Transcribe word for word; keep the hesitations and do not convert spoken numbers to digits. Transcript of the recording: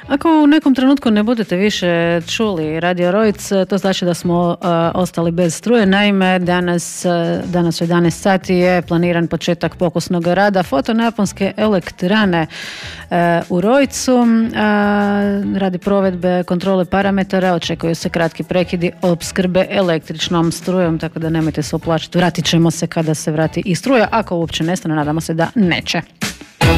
Ako u nekom trenutku ne budete više čuli Radio Rojc, to znači da smo uh, ostali bez struje. Naime, danas, uh, danas u jedanaest sati je planiran početak pokusnog rada fotonaponske elektrane uh, u Rojcu. Uh, radi provedbe kontrole parametara očekuju se kratki prekidi opskrbe električnom strujom, tako da nemojte se oplašiti. Vratit ćemo se kada se vrati i struja, ako uopće nestane, nadamo se da neće.